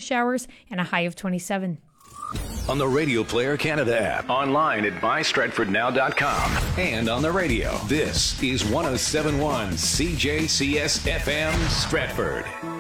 showers and a high of 27. On the Radio Player Canada app, online at mystratfordnow.com, and on the radio. This is 107.1 CJCS FM Stratford.